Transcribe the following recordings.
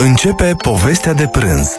Începe povestea de prânz.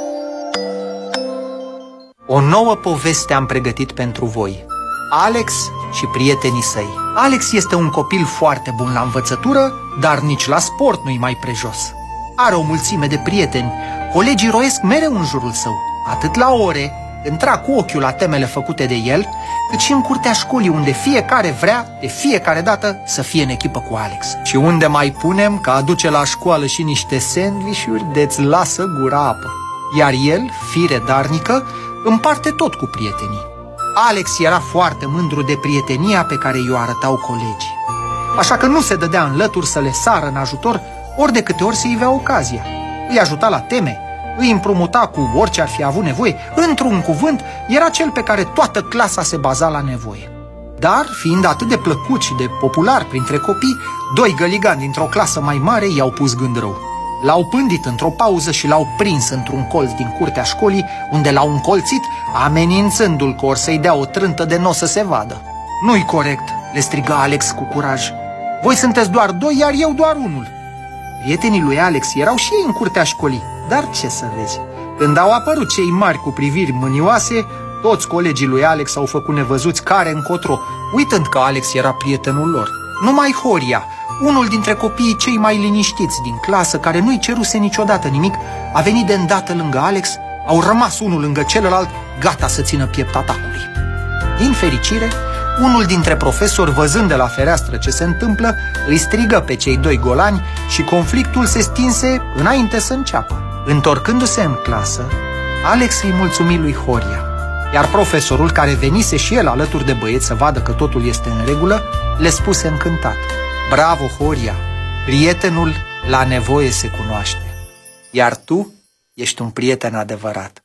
O nouă poveste am pregătit pentru voi. Alex și prietenii săi. Alex este un copil foarte bun la învățătură, dar nici la sport nu-i mai prejos. Are o mulțime de prieteni. Colegii roiesc mereu în jurul său, atât la ore, când trag cu ochiul la temele făcute de el, cât și în curtea școlii, unde fiecare vrea, de fiecare dată, să fie în echipă cu Alex. Și unde mai punem că aduce la școală și niște sandvișuri de-ți lasă gura apă. Iar el, fire darnică, împarte tot cu prietenii. Alex era foarte mândru de prietenia pe care i-o arătau colegii. Așa că nu se dădea în lături să le sară în ajutor ori de câte ori se ivea ocazia. Îi ajuta la teme, îi împrumuta cu orice ar fi avut nevoie. Într-un cuvânt, era cel pe care toată clasa se baza la nevoie. Dar, fiind atât de plăcut și de popular printre copii, doi găligani dintr-o clasă mai mare i-au pus gând rău. L-au pândit într-o pauză și l-au prins într-un colț din curtea școlii, unde l-au încolțit, amenințându-l că or să-i dea o trântă de n-o să se vadă. "Nu-i corect!" le strigă Alex cu curaj. "Voi sunteți doar doi, iar eu doar unul." Prietenii lui Alex erau și ei în curtea școlii, dar ce să vezi? Când au apărut cei mari cu priviri mânioase, toți colegii lui Alex au făcut nevăzuți care încotro, uitând că Alex era prietenul lor. Numai Horia, unul dintre copiii cei mai liniștiți din clasă, care nu-i ceruse niciodată nimic, a venit de îndată lângă Alex, au rămas unul lângă celălalt, gata să țină piept atacului. Din fericire, unul dintre profesori, văzând de la fereastră ce se întâmplă, îi strigă pe cei doi golani și conflictul se stinse înainte să înceapă. Întorcându-se în clasă, Alex îi mulțumi lui Horia, iar profesorul, care venise și el alături de băieți să vadă că totul este în regulă, le spuse încântat: "Bravo, Horia! Prietenul la nevoie se cunoaște, iar tu ești un prieten adevărat."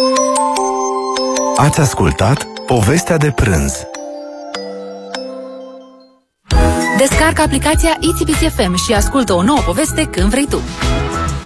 Ați ascultat povestea de prânz. Descarcă aplicația ITBC FM și ascultă o nouă poveste când vrei tu.